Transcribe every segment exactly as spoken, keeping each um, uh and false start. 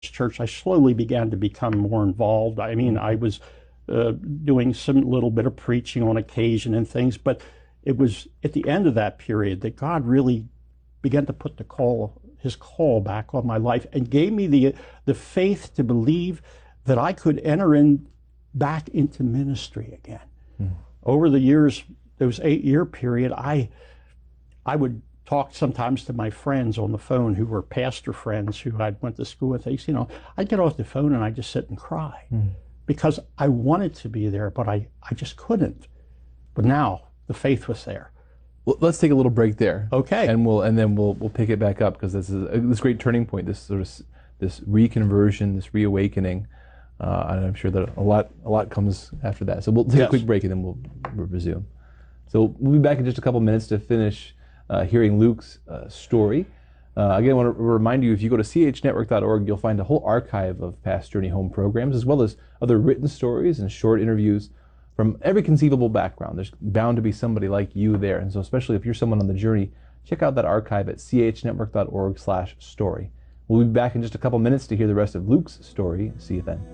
church, I slowly began to become more involved. I mean, I was uh, doing some little bit of preaching on occasion and things, but it was at the end of that period that God really began to put the call, his call back on my life, and gave me the the faith to believe that I could enter in back into ministry again. Mm. Over the years, those eight year period, I I would talk sometimes to my friends on the phone who were pastor friends who I went to school with. They, you know, I'd get off the phone and I'd just sit and cry mm. because I wanted to be there, but I, I just couldn't. But now the faith was there. Well, let's take a little break there. Okay. And we'll and then we'll we'll pick it back up, because this is a, this great turning point. This sort of this reconversion, this reawakening, uh, and I'm sure that a lot a lot comes after that. So we'll take yes. a quick break and then we'll, we'll resume. So we'll be back in just a couple minutes to finish Uh, hearing Luke's uh, story. Uh, again, I want to remind you, if you go to c h network dot org, you'll find a whole archive of past Journey Home programs, as well as other written stories and short interviews from every conceivable background. There's bound to be somebody like you there, and so especially if you're someone on the journey, check out that archive at c h network dot org slash story. We'll be back in just a couple minutes to hear the rest of Luke's story. See you then.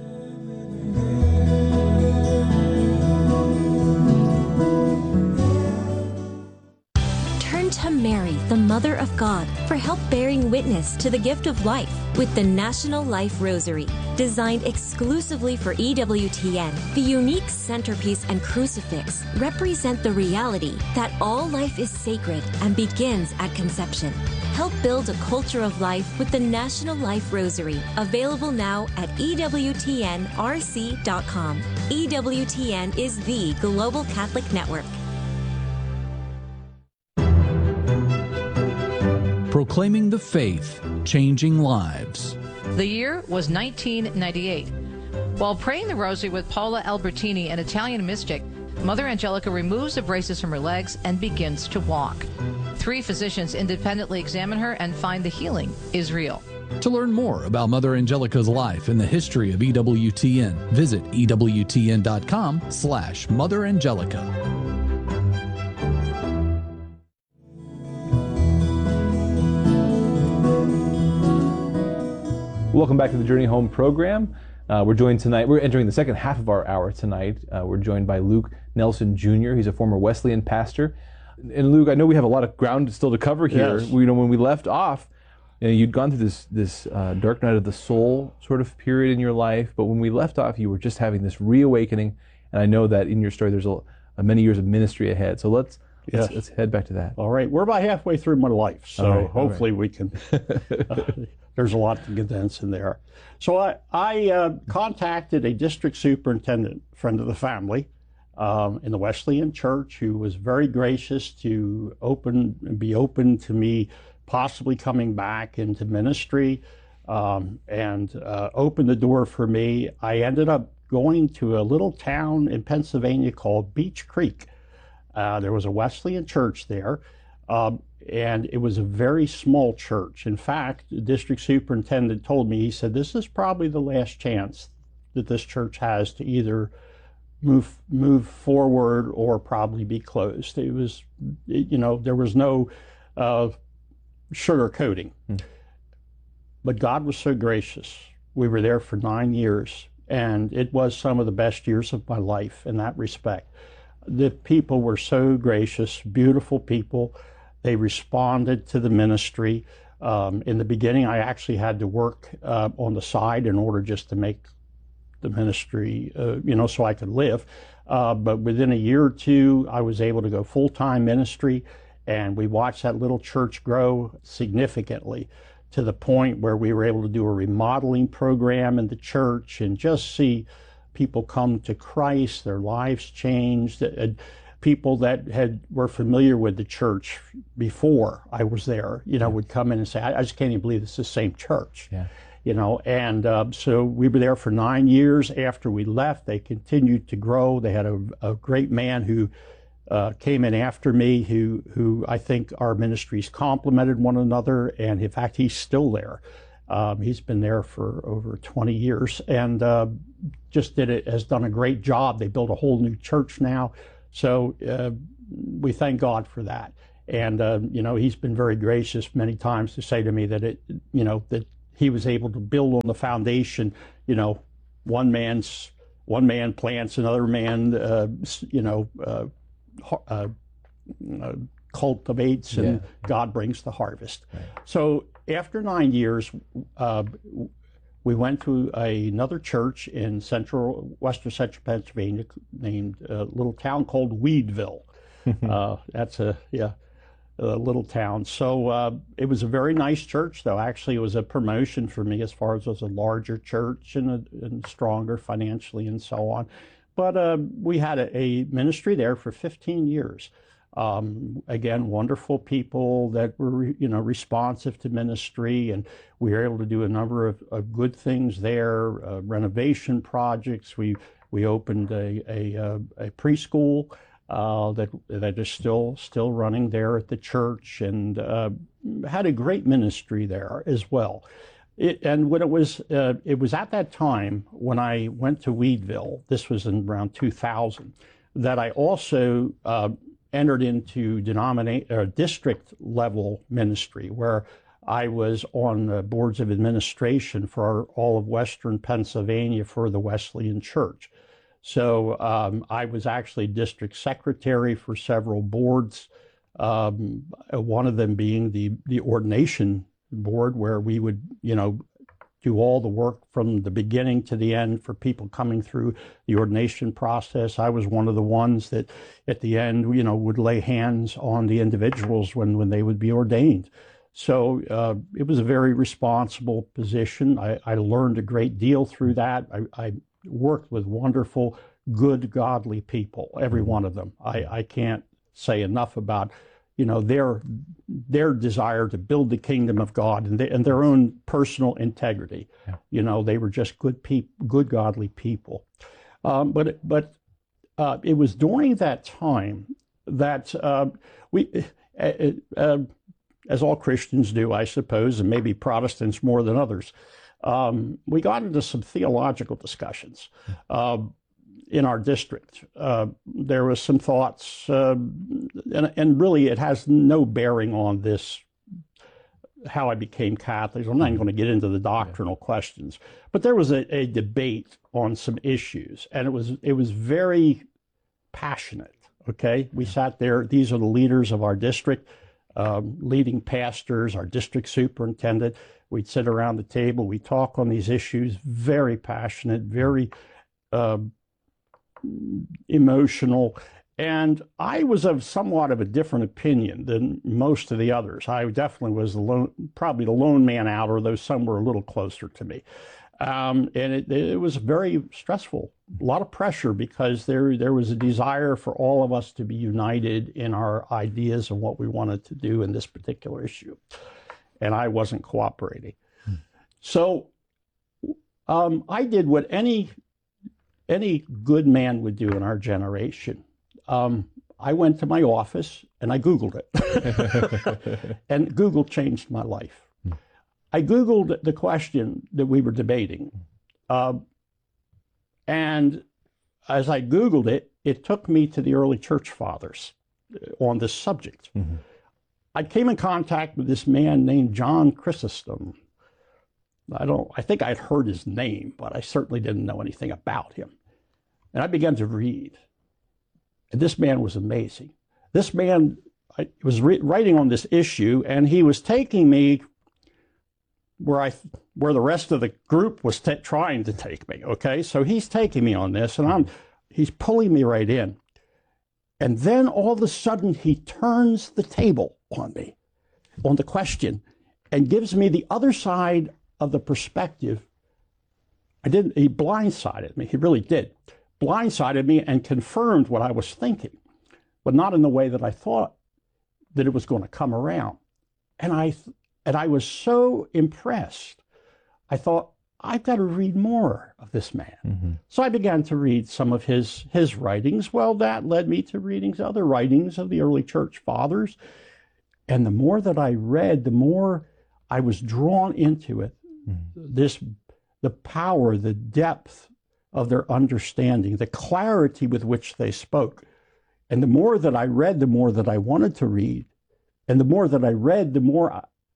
To Mary, the Mother of God, for help bearing witness to the gift of life with the National Life Rosary. Designed exclusively for E W T N, the unique centerpiece and crucifix represent the reality that all life is sacred and begins at conception. Help build a culture of life with the National Life Rosary, available now at E W T N R C dot com. E W T N is the global Catholic network. Proclaiming the faith, changing lives. The year was nineteen ninety-eight. While praying the rosary with Paula Albertini, an Italian mystic, Mother Angelica removes the braces from her legs and begins to walk. Three physicians independently examine her and find the healing is real. To learn more about Mother Angelica's life and the history of E W T N, visit E W T N dot com slash Mother Angelica. Welcome back to the Journey Home program. Uh, we're joined tonight, we're entering the second half of our hour tonight. Uh, we're joined by Luke Nelson Junior He's a former Wesleyan pastor. And Luke, I know we have a lot of ground still to cover here. Yes. We, you know, when we left off, you know, you'd gone through this this uh, dark night of the soul sort of period in your life, but when we left off, you were just having this reawakening, and I know that in your story there's a, a many years of ministry ahead. So let's, yes. let's let's head back to that. All right, we're about halfway through my life, so all right, hopefully all right. we can... Uh, There's a lot to condense in there. So I, I uh, contacted a district superintendent, friend of the family, um, in the Wesleyan Church, who was very gracious to open be open to me possibly coming back into ministry, um, and uh, opened the door for me. I ended up going to a little town in Pennsylvania called Beech Creek. Uh, there was a Wesleyan church there. Um, And it was a very small church. In fact, the district superintendent told me, he said, this is probably the last chance that this church has to either move move forward or probably be closed. It was, you know, there was no uh, sugarcoating. Hmm. But God was so gracious. We were there for nine years, and it was some of the best years of my life in that respect. The people were so gracious, beautiful people. They responded to the ministry. Um, in the beginning, I actually had to work uh, on the side in order just to make the ministry, uh, you know, so I could live. Uh, but within a year or two, I was able to go full-time ministry, and we watched that little church grow significantly to the point where we were able to do a remodeling program in the church and just see people come to Christ, their lives changed. Uh, people that had were familiar with the church before I was there, you know, would come in and say, I, I just can't even believe it's the same church. Yeah. You know, and uh, so we were there for nine years. After we left, they continued to grow. They had a, a great man who uh, came in after me, who, who I think our ministries complemented one another, and in fact, he's still there. Um, he's been there for over twenty years, and uh, just did it, has done a great job. They built a whole new church now. So uh, we thank God for that. And, uh, you know, he's been very gracious many times to say to me that, it, you know, that he was able to build on the foundation. You know, one man's one man plants, another man, uh, you know, uh, uh, uh, cultivates, and yeah. God brings the harvest. Right. So after nine years, uh, we went to a, another church in central, western central Pennsylvania named a little town called Weedville. uh, that's a, yeah, a little town. So uh, it was a very nice church, though. Actually, it was a promotion for me as far as it was a larger church and, a, and stronger financially and so on. But uh, we had a, a ministry there for fifteen years. Um, again, wonderful people that were, you know, responsive to ministry, and we were able to do a number of, of good things there, uh, renovation projects. We we opened a a, a preschool uh, that that is still still running there at the church, and uh, had a great ministry there as well. It, and when it was uh, it was at that time when I went to Weedville, this was in around two thousand, that I also uh, entered into denominate or district level ministry, where I was on the boards of administration for all of Western Pennsylvania for the Wesleyan Church. So um, I was actually district secretary for several boards, um, one of them being the, the ordination board, where we would, you know, do all the work from the beginning to the end for people coming through the ordination process. I was one of the ones that at the end, you know, would lay hands on the individuals when, when they would be ordained. So uh, it was a very responsible position. I, I learned a great deal through that. I, I worked with wonderful, good, godly people, every one of them. I, I can't say enough about, you know, their their desire to build the kingdom of God, and, they, and their own personal integrity. Yeah. You know, they were just good people, good godly people. Um, but but uh, it was during that time that uh, we, uh, uh, as all Christians do, I suppose, and maybe Protestants more than others, um, we got into some theological discussions. Uh, in our district. Uh, there was some thoughts, uh, and, and really it has no bearing on this, how I became Catholic. I'm not even going to get into the doctrinal questions, but there was a, a debate on some issues, and it was it was very passionate, okay? We sat there, these are the leaders of our district, um, leading pastors, our district superintendent. We'd sit around the table, we talk on these issues, very passionate, very uh, emotional, and I was of somewhat of a different opinion than most of the others. I definitely was the lone, probably the lone man out, or though some were a little closer to me. Um, and it, it was very stressful, a lot of pressure, because there there was a desire for all of us to be united in our ideas and what we wanted to do in this particular issue. And I wasn't cooperating. Hmm. So um, I did what any any good man would do in our generation. Um, I went to my office and I Googled it. And Google changed my life. Hmm. I Googled the question that we were debating. Uh, and as I Googled it, it took me to the early church fathers on this subject. Mm-hmm. I came in contact with this man named John Chrysostom. I don't, I think I'd heard his name, but I certainly didn't know anything about him. And I began to read. And this man was amazing. This man I was re- writing on this issue, and he was taking me where I, where the rest of the group was t- trying to take me, okay? So he's taking me on this, and I'm, he's pulling me right in. And then all of a sudden, he turns the table on me, on the question, and gives me the other side of the perspective. I didn't, he blindsided me, he really did. Blindsided me and confirmed what I was thinking, but not in the way that I thought that it was going to come around. And I, and I was so impressed. I thought, I've got to read more of this man. Mm-hmm. So I began to read some of his, his writings. Well, that led me to reading other writings of the early church fathers. And the more that I read, the more I was drawn into it. Mm-hmm. This, the power, the depth of their understanding, the clarity with which they spoke. And the more that I read, the more that I wanted to read. And the more that I read, the more I,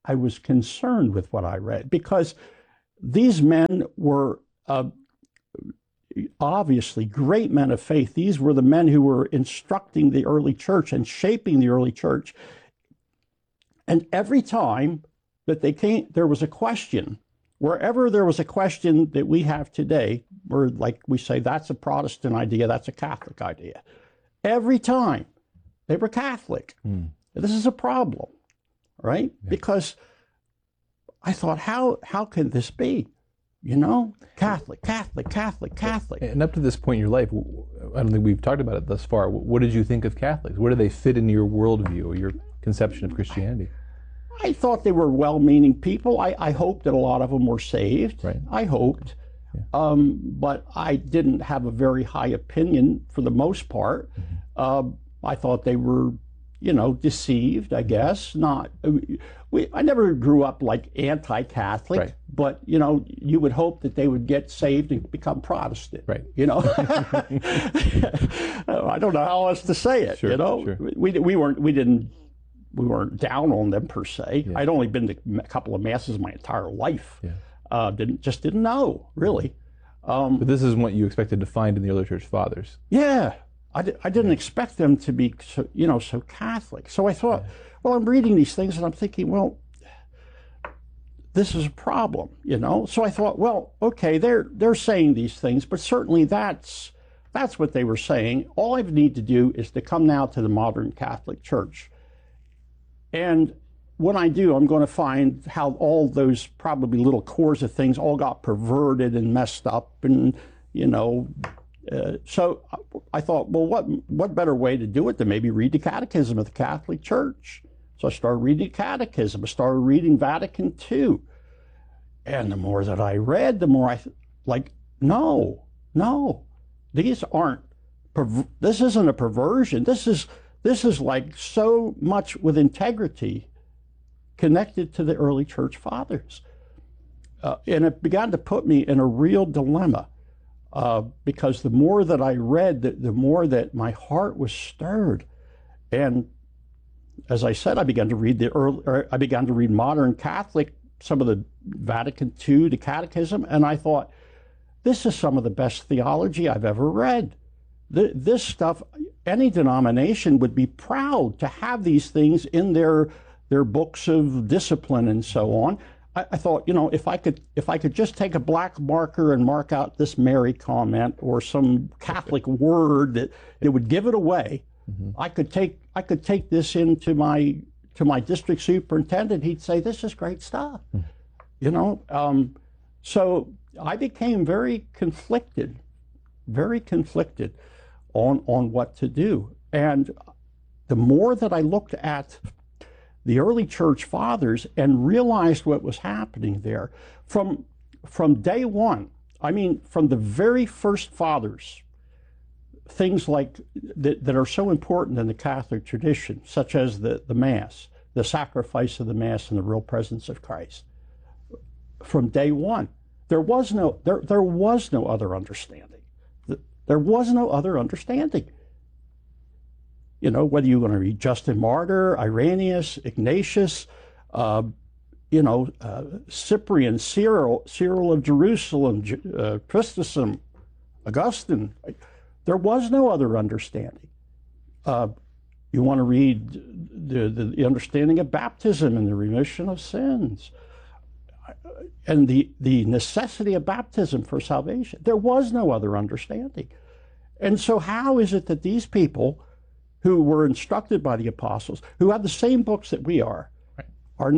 I was concerned with what I read, because these men were uh, obviously great men of faith. These were the men who were instructing the early church and shaping the early church. And every time that they came, there was a question. Wherever there was a question that we have today, where like we say, that's a Protestant idea, that's a Catholic idea. Every time they were Catholic. Mm. This is a problem, right? Yeah. Because I thought, how how can this be? You know, Catholic, Catholic, Catholic, Catholic. And up to this point in your life, I don't think we've talked about it thus far. What did you think of Catholics? Where do they fit into your worldview or your conception of Christianity? I thought they were well-meaning people. I, I hoped that a lot of them were saved. Right. I hoped. Yeah. Um, but I didn't have a very high opinion for the most part. Mm-hmm. Uh, I thought they were, you know, deceived, I guess. Not. We, I never grew up like anti-Catholic, right. but, you know, you would hope that they would get saved and become Protestant. Right. You know? I don't know how else to say it, sure, you know? Sure. We, we weren't, we didn't, we weren't down on them per se. Yeah. I'd only been to a couple of masses my entire life. Yeah. Uh, didn't just didn't know really. Um, but this is what you expected to find in the early church fathers. Yeah, I, di- I didn't yeah. expect them to be so, you know, so Catholic. So I thought, yeah. well, I'm reading these things and I'm thinking, well, this is a problem, you know. So I thought, well, okay, they're they're saying these things, but certainly that's that's what they were saying. All I need to do is to come now to the modern Catholic Church. And when I do, I'm going to find how all those probably little cores of things all got perverted and messed up, and you know. Uh, so I thought, well, what what better way to do it than maybe read the Catechism of the Catholic Church? So I started reading the Catechism. I started reading Vatican Two, and the more that I read, the more I like, no, no, these aren't. Perver- this isn't a perversion. This is. This is like so much with integrity connected to the early church fathers. Uh, and it began to put me in a real dilemma uh, because the more that I read, the, the more that my heart was stirred. And as I said, I began to read the early, or I began to read modern Catholic, some of the Vatican Two, the Catechism, and I thought, this is some of the best theology I've ever read. The, this stuff, any denomination would be proud to have these things in their their books of discipline and so on. I, I thought, you know, if I could if I could just take a black marker and mark out this Mary comment or some Catholic word that, that would give it away, mm-hmm. I could take I could take this into my to my district superintendent. He'd say, this is great stuff. Mm-hmm. You know, um, so I became very conflicted, very conflicted. On, on what to do. And the more that I looked at the early church fathers and realized what was happening there, from, from day one, I mean, from the very first fathers, things like that, that are so important in the Catholic tradition, such as the, the Mass, the sacrifice of the Mass and the real presence of Christ. From day one, there was no, there, there was no other understanding. There was no other understanding. You know, whether you're going to read Justin Martyr, Irenaeus, Ignatius, uh, you know, uh, Cyprian, Cyril, Cyril of Jerusalem, uh, Chrysostom, Augustine, there was no other understanding. Uh, you want to read the, the, the understanding of baptism and the remission of sins, and the, the necessity of baptism for salvation. There was no other understanding. And so how is it that these people who were instructed by the apostles, who have the same books that we are, right. are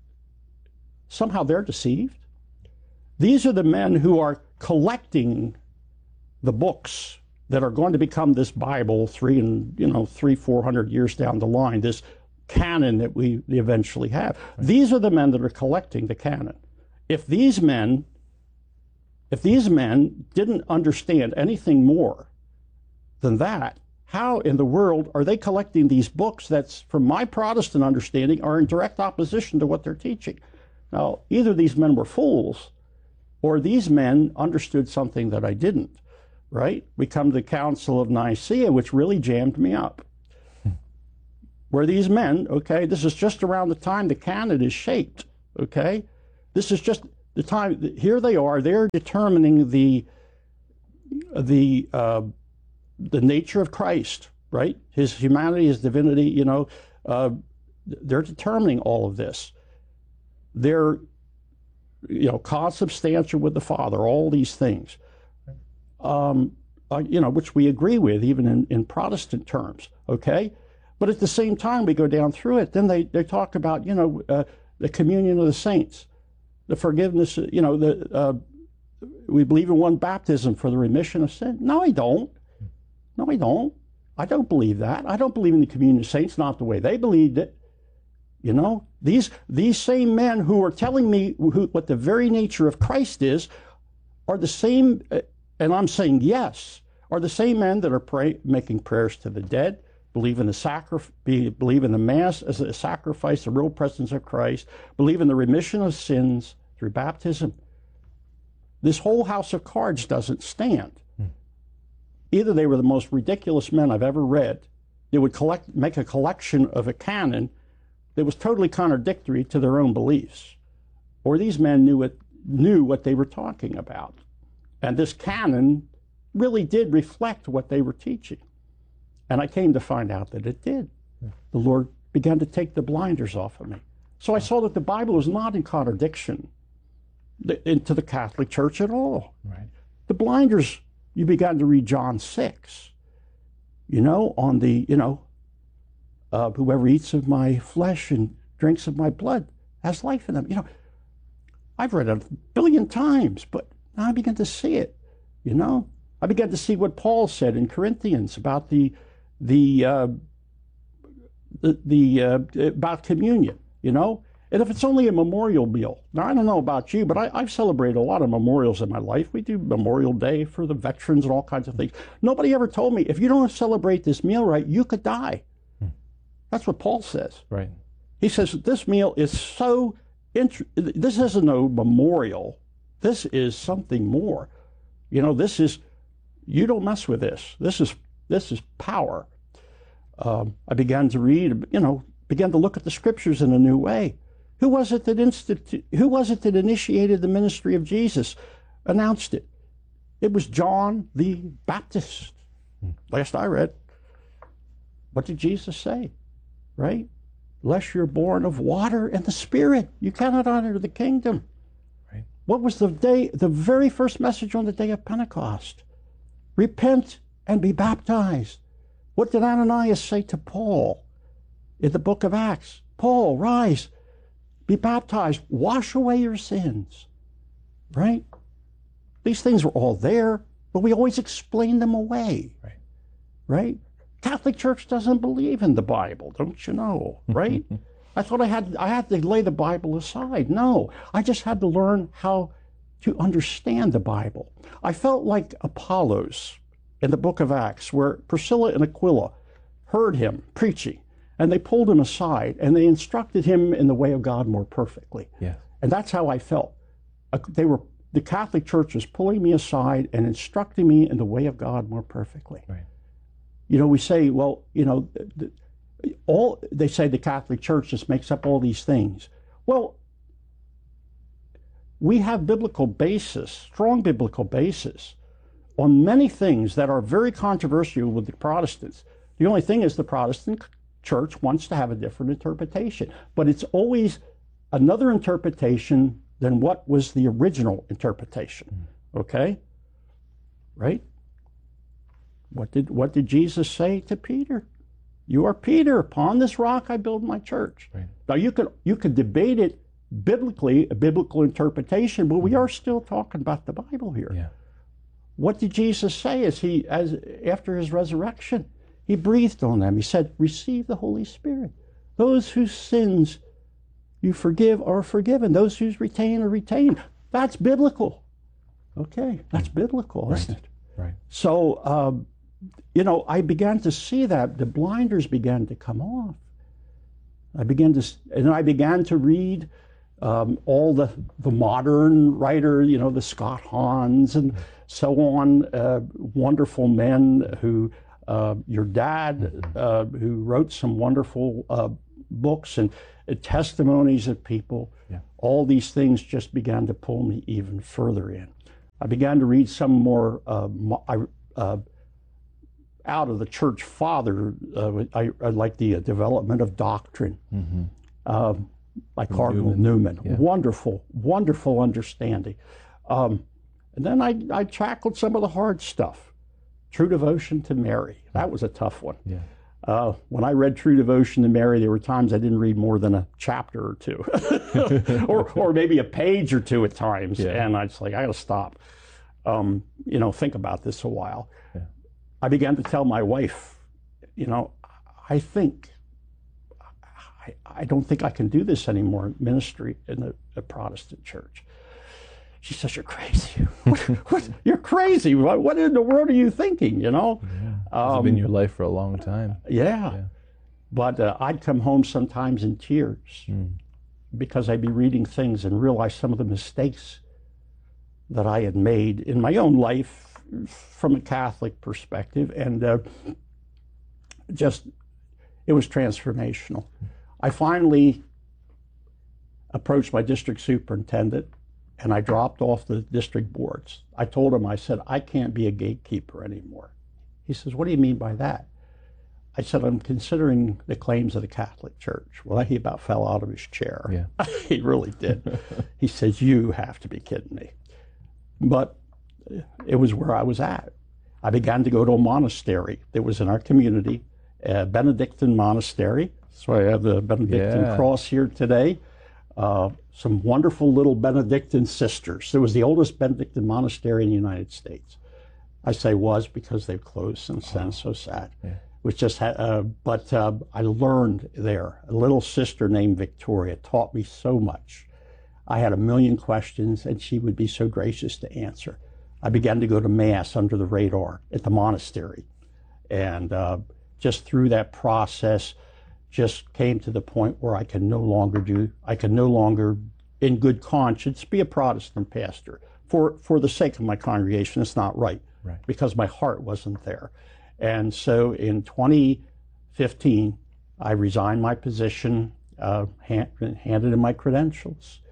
somehow they're deceived? These are the men who are collecting the books that are going to become this Bible three and, you know, three, four hundred years down the line, this canon that we eventually have. Right. These are the men that are collecting the canon. If these men, if these men didn't understand anything more than that, how in the world are they collecting these books that's, from my Protestant understanding, are in direct opposition to what they're teaching? Now, either these men were fools, or these men understood something that I didn't, right? We come to the Council of Nicaea, which really jammed me up. where these men, okay, this is just around the time the canon is shaped, okay? This is just the time, here they are, they're determining the, the, uh, the nature of Christ, right? His humanity, his divinity, you know, uh, they're determining all of this. They're, you know, consubstantial with the Father, all these things, um, uh, you know, which we agree with even in, in Protestant terms, okay? But at the same time, we go down through it, then they, they talk about, you know, uh, the communion of the saints, the forgiveness, you know, the uh, we believe in one baptism for the remission of sin. No, I don't. No, I don't. I don't believe that. I don't believe in the communion of saints, not the way they believed it. You know, these these same men who are telling me who, what the very nature of Christ is are the same, and I'm saying yes, are the same men that are pray, making prayers to the dead, believe in the sacrifice, believe in the Mass as a sacrifice, the real presence of Christ, believe in the remission of sins through baptism. This whole house of cards doesn't stand. Hmm. Either they were the most ridiculous men I've ever read. They would collect, make a collection of a canon that was totally contradictory to their own beliefs, or these men knew it, knew what they were talking about, and this canon really did reflect what they were teaching. And I came to find out that it did. The Lord began to take the blinders off of me. So I saw that the Bible was not in contradiction into the Catholic Church at all. Right. The blinders, you began to read John six, you know, on the, you know, uh, whoever eats of my flesh and drinks of my blood has life in them. You know, I've read it a billion times, but now I begin to see it, you know. I began to see what Paul said in Corinthians about the, the, uh, the, the uh, about communion, you know. And if it's only a memorial meal, now I don't know about you, but I, I've celebrated a lot of memorials in my life. We do Memorial Day for the veterans and all kinds of things. Nobody ever told me, if you don't celebrate this meal right, you could die. Hmm. That's what Paul says. Right. He says this meal is so, int- this isn't a memorial. This is something more. You know, this is, you don't mess with this. This is, this is power. Um, I began to read, you know, began to look at the scriptures in a new way. Who was it that institu- Who was it that initiated the ministry of Jesus, announced it? It was John the Baptist. Last I read. What did Jesus say? Right? Unless you're born of water and the Spirit, you cannot enter the kingdom. Right. What was the day, the very first message on the day of Pentecost? Repent and be baptized. What did Ananias say to Paul in the book of Acts? Paul, rise. Be baptized, wash away your sins, right? These things were all there, but we always explain them away, right? Right? Catholic Church doesn't believe in the Bible, don't you know, right? I thought I had I had to lay the Bible aside. No, I just had to learn how to understand the Bible. I felt like Apollos in the book of Acts, where Priscilla and Aquila heard him preaching, and they pulled him aside, and they instructed him in the way of God more perfectly. Yeah. And that's how I felt. They were, the Catholic Church was pulling me aside and instructing me in the way of God more perfectly. Right. You know, we say, well, you know, all they say the Catholic Church just makes up all these things. Well, we have biblical basis, strong biblical basis, on many things that are very controversial with the Protestants. The only thing is the Protestant Church wants to have a different interpretation, but it's always another interpretation than what was the original interpretation. Okay? Right? What did what did Jesus say to Peter? You are Peter, upon this rock I build my church. Right. Now you could you could debate it biblically, a biblical interpretation, but we are still talking about the Bible here. Yeah. What did Jesus say as he as after his resurrection? He breathed on them. He said, receive the Holy Spirit. Those whose sins you forgive are forgiven. Those who retain are retained. That's biblical. Okay, that's biblical, Right. isn't it? Right. So, um, you know, I began to see that. The blinders began to come off. I began to, and I began to read um, all the, the modern writers, you know, the Scott Hahns and so on, uh, wonderful men who uh, your dad, uh, who wrote some wonderful uh, books and uh, testimonies of people. Yeah. All these things just began to pull me even further in. I began to read some more uh, uh, out of the church father. Uh, I, I like the uh, development of doctrine, mm-hmm. uh, by From Cardinal Newman. Newman. Yeah. Wonderful, wonderful understanding. Um, and then I, I tackled some of the hard stuff. True Devotion to Mary. That was a tough one. Yeah. Uh, when I read True Devotion to Mary, there were times I didn't read more than a chapter or two, or or maybe a page or two at times, yeah. and I was like, I got to stop. Um, you know, think about this a while. Yeah. I began to tell my wife, you know, I think, I, I don't think I can do this anymore in ministry in the, the Protestant church. She says, you're crazy. what, what, you're crazy. What, what in the world are you thinking, you know? Yeah. Um, it's been your life for a long time. Yeah. yeah. But uh, I'd come home sometimes in tears mm. because I'd be reading things and realize some of the mistakes that I had made in my own life from a Catholic perspective. And uh, just, it was transformational. I finally approached my district superintendent, and I dropped off the district boards. I told him, I said, I can't be a gatekeeper anymore. He says, what do you mean by that? I said, I'm considering the claims of the Catholic Church. Well, he about fell out of his chair. Yeah. He really did. He says, you have to be kidding me. But it was where I was at. I began to go to a monastery that was in our community, a Benedictine monastery. So I have the Benedictine yeah. cross here today. Uh, some wonderful little Benedictine sisters. It was the oldest Benedictine monastery in the United States. I say was because they've closed since then. Oh, so sad. Yeah. Which just had, uh, but uh, I learned there. A little sister named Victoria taught me so much. I had a million questions, and she would be so gracious to answer. I began to go to Mass under the radar at the monastery, and uh, just through that process, just came to the point where I could no longer do, I could no longer, in good conscience, be a Protestant pastor. For, for the sake of my congregation, it's not right, right, because my heart wasn't there. And so in twenty fifteen, I resigned my position, uh, hand, handed in my credentials.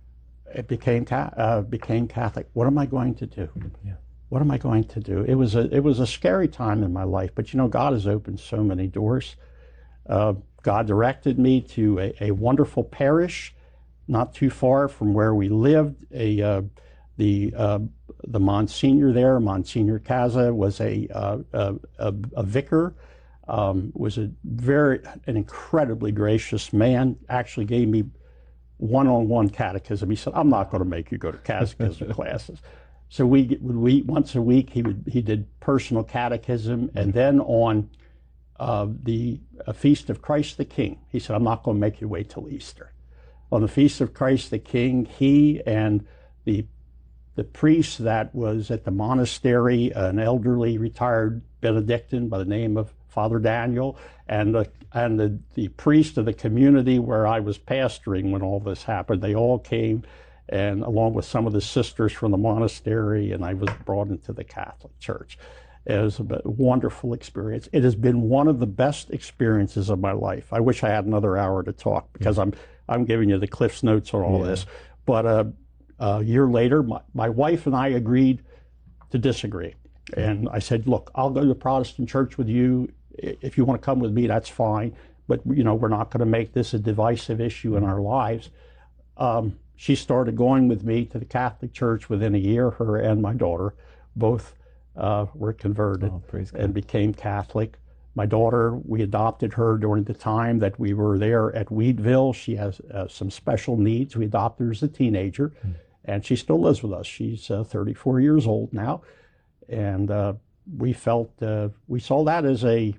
It became, uh, became Catholic. What am I going to do? Yeah. What am I going to do? It was a, it was a scary time in my life, but you know, God has opened so many doors. Uh, God directed me to a, a wonderful parish, not too far from where we lived. A uh, the uh, the Monsignor there, Monsignor Casa, was a uh, a, a, a vicar. Um, was a very an incredibly gracious man. Actually, gave me one-on-one catechism. He said, "I'm not going to make you go to catechism classes." So we we once a week he would he did personal catechism, and then on Uh, the uh, Feast of Christ the King, he said, I'm not going to make you wait till Easter. On the Feast of Christ the King, he and the the priest that was at the monastery, an elderly retired Benedictine by the name of Father Daniel, and the, and the, the priest of the community where I was pastoring when all this happened, they all came, and along with some of the sisters from the monastery, and I was brought into the Catholic Church. It was a wonderful experience. It has been one of the best experiences of my life. I wish I had another hour to talk because yeah. I'm I'm giving you the Cliff's Notes on all yeah. this. But uh, a year later, my, my wife and I agreed to disagree. And I said, look, I'll go to the Protestant church with you. If you want to come with me, that's fine. But, you know, we're not going to make this a divisive issue in our lives. Um, she started going with me to the Catholic Church within a year. Her and my daughter both Uh, were converted oh, and became Catholic. My daughter, we adopted her during the time that we were there at Wheatville. She has uh, some special needs. We adopted her as a teenager, mm. and she still lives with us. She's uh, thirty-four years old now, and uh, we felt uh, we saw that as a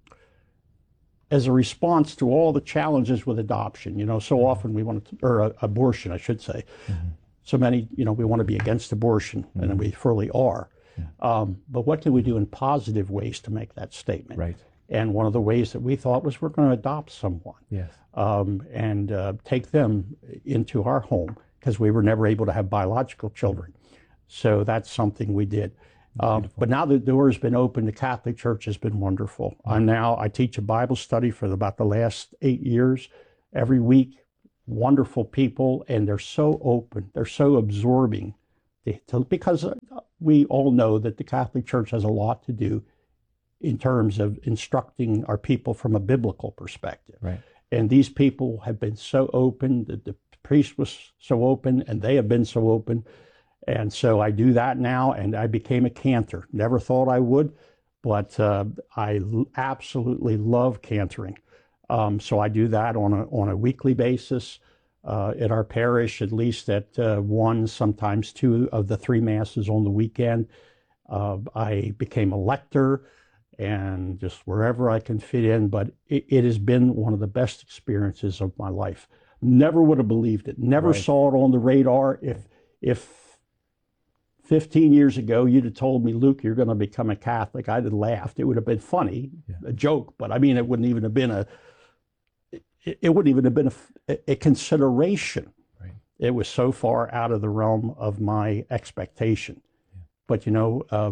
as a response to all the challenges with adoption. You know, so often we want to, or uh, abortion, I should say. Mm-hmm. So many, you know, we want to be against abortion, mm-hmm. and we fully are. Um, but what can we do in positive ways to make that statement? Right. And one of the ways that we thought was we're going to adopt someone, yes, um, and uh, take them into our home because we were never able to have biological children. So that's something we did. Um, but now the door has been open. The Catholic Church has been wonderful. Mm-hmm. I'm now, I teach a Bible study for about the last eight years every week. Wonderful people, and they're so open. They're so absorbing to, to, because we all know that the Catholic Church has a lot to do in terms of instructing our people from a biblical perspective. Right. And these people have been so open, that the priest was so open, and they have been so open. And so I do that now, and I became a cantor. Never thought I would, but uh, I l- absolutely love cantoring. Um, so I do that on a on a weekly basis uh, at our parish, at least at uh, one, sometimes two of the three masses on the weekend. Uh, I became a lector, and just wherever I can fit in, but it, it has been one of the best experiences of my life. Never would have believed it. Never Right. saw it on the radar. If if fifteen years ago you'd have told me, Luke, you're going to become a Catholic, I'd have laughed. It would have been funny, Yeah. a joke, but I mean, it wouldn't even have been a. It, it wouldn't even have been a, a consideration. Right. It was so far out of the realm of my expectation. Yeah. But you know, uh,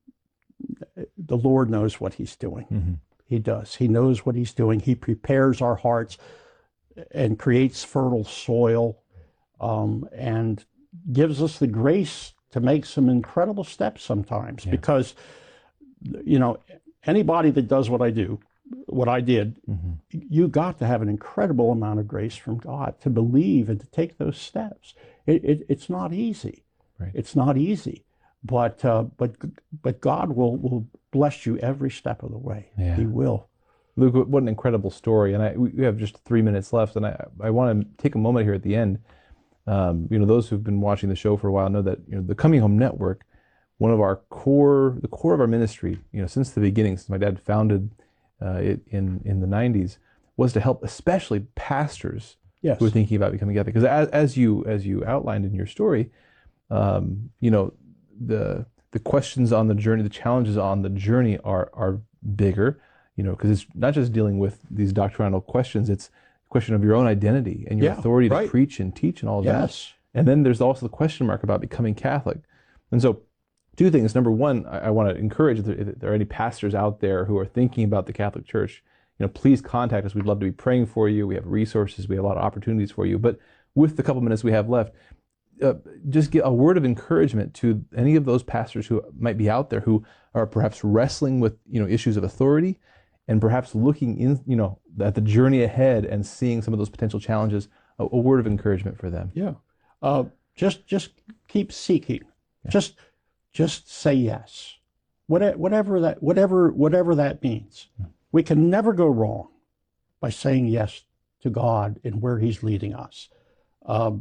the Lord knows what He's doing. Mm-hmm. He does. He knows what He's doing. He prepares our hearts and creates fertile soil, um, and gives us the grace to make some incredible steps sometimes. Yeah. Because, you know, anybody that does what I do, what I did, Mm-hmm. you got to have an incredible amount of grace from God to believe and to take those steps. It, it, it's not easy. Right. It's not easy, but uh, but but God will will bless you every step of the way. Yeah. He will. Luke, what an incredible story. And I, we have just three minutes left, and I, I want to take a moment here at the end. Um, you know, those who've been watching the show for a while know that, you know, the Coming Home Network, one of our core, the core of our ministry, you know, since the beginning, since my dad founded uh, it in, in the nineties, was to help especially pastors Yes. who are thinking about becoming Catholic. Because as, as you as you outlined in your story, um, you know, the the questions on the journey, the challenges on the journey are are bigger. You know, because it's not just dealing with these doctrinal questions; it's a question of your own identity and your Yeah, authority to right. preach and teach and all of Yes. that. And then there's also the question mark about becoming Catholic. And so, two things. Number one, I, I want to encourage if there, if there are any pastors out there who are thinking about the Catholic Church, you know, please contact us. We'd love to be praying for you. We have resources. We have a lot of opportunities for you. But with the couple minutes we have left, uh, just get a word of encouragement to any of those pastors who might be out there who are perhaps wrestling with, you know, issues of authority, and perhaps looking in, you know, at the journey ahead and seeing some of those potential challenges. A, a word of encouragement for them. Yeah. Uh, just just keep seeking. Yeah. Just just say yes. What, whatever that whatever whatever that means. Yeah. We can never go wrong by saying yes to God and where He's leading us. Um,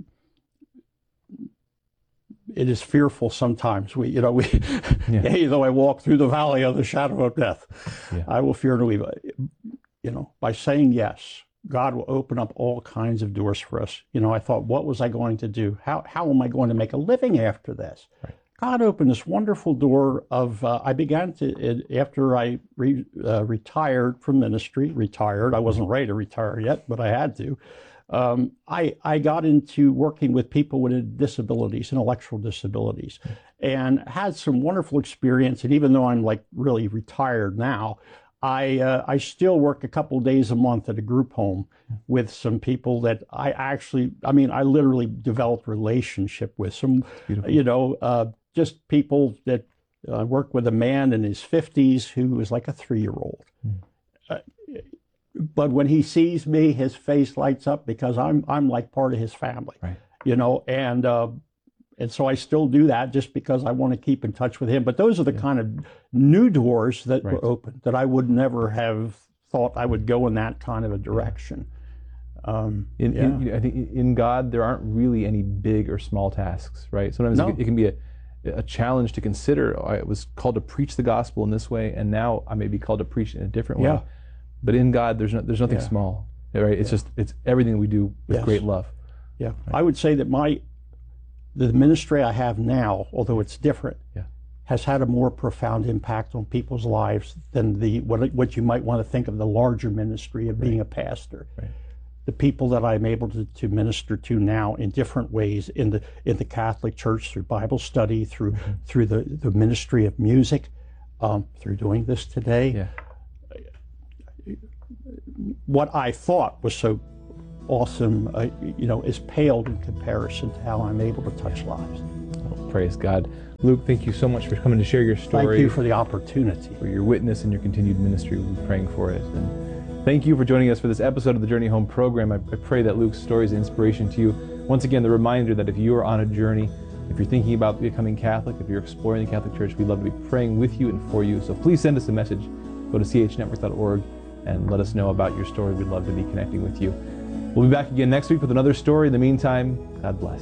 it is fearful sometimes. We, you know, we, Yeah. yea, though I walk through the valley of the shadow of death, Yeah. I will fear no evil. You know, by saying yes, God will open up all kinds of doors for us. You know, I thought, what was I going to do? How how am I going to make a living after this? Right. God opened this wonderful door of, uh, I began to, it, after I re, uh, retired from ministry, retired, I wasn't ready to retire yet, but I had to. Um, I, I got into working with people with disabilities, intellectual disabilities, and had some wonderful experience. And even though I'm like really retired now, I uh, I still work a couple days a month at a group home with some people that I actually, I mean, I literally developed relationship with some, you know, uh, just people that I uh, work with a man in his fifties who was like a three-year-old. Mm. Uh, but when he sees me, his face lights up because I'm I'm like part of his family, Right. you know, and uh, and so I still do that just because I want to keep in touch with him. But those are the Yeah. kind of new doors that Right. were open that I would never have thought I would go in that kind of a direction. Um, In, yeah. in, I think in God, there aren't really any big or small tasks, right? Sometimes No. it, can- it can be a, a challenge to consider. I was called to preach the gospel in this way, and now I may be called to preach in a different way. Yeah. But in God, there's no, there's nothing Yeah. small, right? It's just it's everything we do with Yes. great love. Yeah, I would say that my the ministry I have now, although it's different, Yeah. has had a more profound impact on people's lives than the what what you might want to think of the larger ministry of being a pastor. Right. the people that I'm able to, to minister to now in different ways in the in the Catholic Church, through Bible study, through mm-hmm. through the, the ministry of music, um, through doing this today. Yeah. What I thought was so awesome, uh, you know, is paled in comparison to how I'm able to touch lives. Well, praise God. Luke, thank you so much for coming to share your story. Thank you for the opportunity. For your witness and your continued ministry. We'll be praying for it. And thank you for joining us for this episode of the Journey Home program. I, I pray that Luke's story is an inspiration to you. Once again, the reminder that if you are on a journey, if you're thinking about becoming Catholic, if you're exploring the Catholic Church, we'd love to be praying with you and for you. So please send us a message. Go to c h network dot org and let us know about your story. We'd love to be connecting with you. We'll be back again next week with another story. In the meantime, God bless.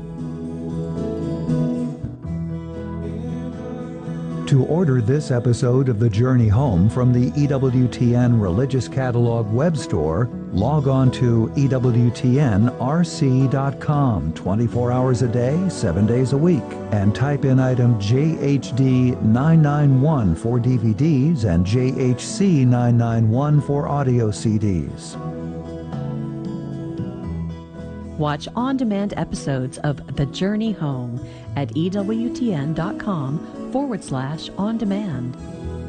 To order this episode of The Journey Home from the E W T N Religious Catalog web store, log on to E W T N R C dot com twenty-four hours a day, seven days a week, and type in item J H D nine ninety-one for D V Ds and J H C nine ninety-one for audio C Ds. Watch on-demand episodes of The Journey Home at E W T N dot com forward slash on demand.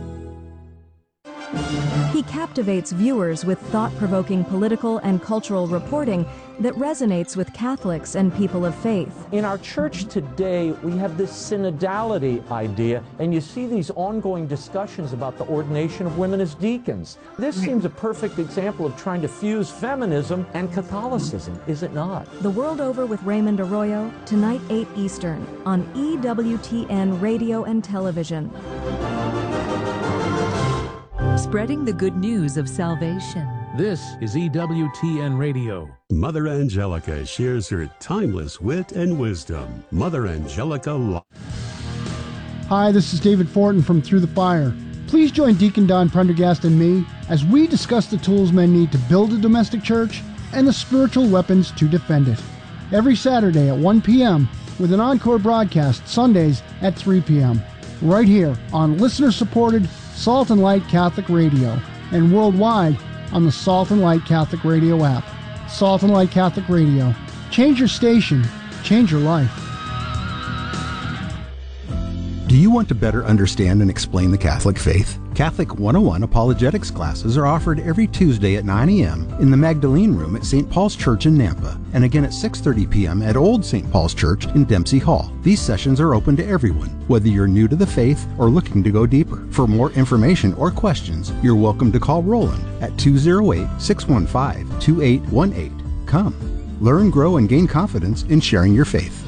He captivates viewers with thought-provoking political and cultural reporting that resonates with Catholics and people of faith. In our church today, we have this synodality idea, and you see these ongoing discussions about the ordination of women as deacons. This seems a perfect example of trying to fuse feminism and Catholicism, is it not? The World Over with Raymond Arroyo, tonight eight Eastern, on E W T N Radio and Television. Spreading the good news of salvation. This is E W T N Radio. Mother Angelica shares her timeless wit and wisdom. Mother Angelica Live. Hi, this is David Fortin from Through the Fire. Please join Deacon Don Prendergast and me as we discuss the tools men need to build a domestic church and the spiritual weapons to defend it. Every Saturday at one p.m. with an encore broadcast Sundays at three p.m. right here on listener-supported Salt and Light Catholic Radio and worldwide on the Salt and Light Catholic Radio app. Salt and Light Catholic Radio. Change your station. Change your life. Do you want to better understand and explain the Catholic faith? Catholic one oh one apologetics classes are offered every Tuesday at nine a.m. in the Magdalene Room at Saint Paul's Church in Nampa, and again at six thirty p.m. at Old Saint Paul's Church in Dempsey Hall. These sessions are open to everyone, whether you're new to the faith or looking to go deeper. For more information or questions, you're welcome to call Roland at two oh eight, six one five, two eight one eight. Come, learn, grow, and gain confidence in sharing your faith.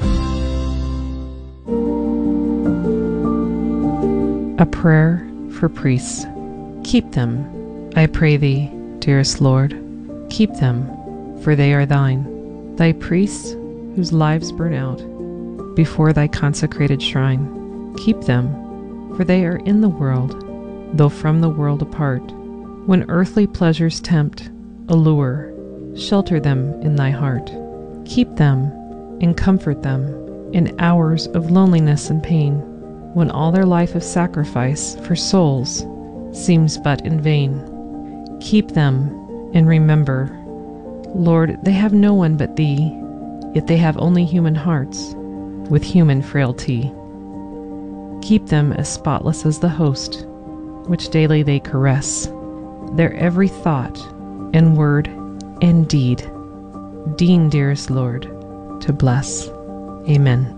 A prayer for priests. Keep them, I pray thee, dearest Lord. Keep them, for they are thine. Thy priests, whose lives burn out before thy consecrated shrine. Keep them, for they are in the world, though from the world apart. When earthly pleasures tempt, allure, shelter them in thy heart. Keep them and comfort them in hours of loneliness and pain, when all their life of sacrifice for souls seems but in vain. Keep them and remember, Lord, they have no one but thee, yet they have only human hearts with human frailty. Keep them as spotless as the host, which daily they caress, their every thought and word and deed. Deign, dearest Lord, to bless. Amen.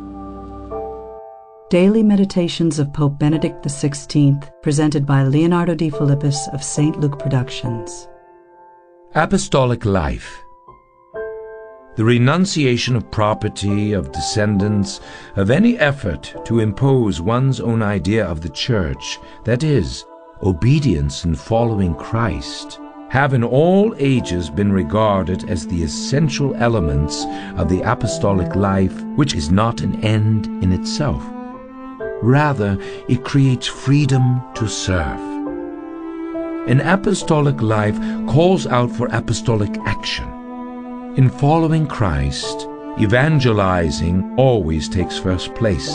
Daily Meditations of Pope Benedict the sixteenth, presented by Leonardo D. Philippus of Saint Luke Productions. Apostolic Life. The renunciation of property, of descendants, of any effort to impose one's own idea of the Church, that is, obedience in following Christ, have in all ages been regarded as the essential elements of the apostolic life, which is not an end in itself. Rather, it creates freedom to serve. An apostolic life calls out for apostolic action. In following Christ, evangelizing always takes first place.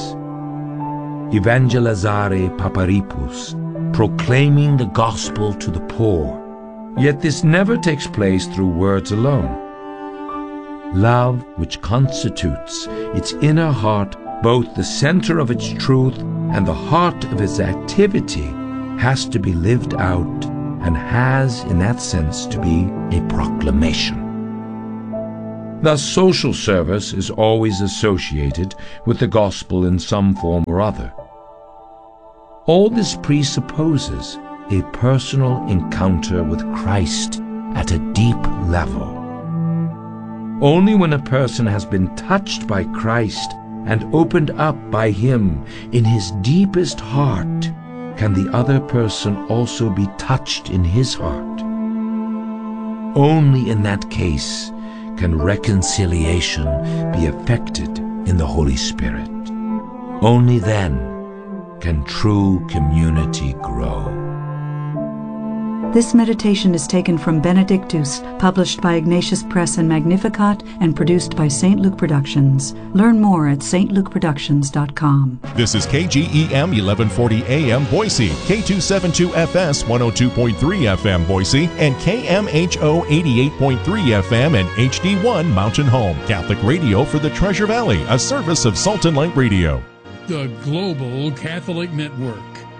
Evangelizare paparibus, proclaiming the gospel to the poor, Yet this never takes place through words alone. Love, which constitutes its inner heart, both the center of its truth and the heart of its activity, has to be lived out and has, in that sense, to be a proclamation. Thus, social service is always associated with the gospel in some form or other. All this presupposes a personal encounter with Christ at a deep level. Only when a person has been touched by Christ and opened up by Him in his deepest heart can the other person also be touched in his heart. Only in that case can reconciliation be effected in the Holy Spirit. Only then can true community grow. This meditation is taken from Benedictus, published by Ignatius Press and Magnificat, and produced by Saint Luke Productions. Learn more at s t luke productions dot com. This is K G E M eleven forty A M Boise, K two seventy-two F S one oh two point three F M Boise, and K M H O eighty-eight point three F M and H D one Mountain Home. Catholic radio for the Treasure Valley, a service of Salt and Light Radio. The Global Catholic Network.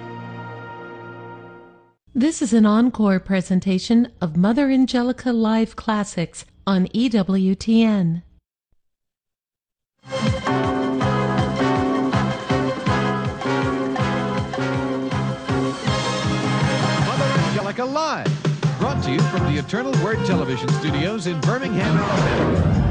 This is an encore presentation of Mother Angelica Live Classics on E W T N. Mother Angelica Live, brought to you from the Eternal Word Television Studios in Birmingham, Alabama.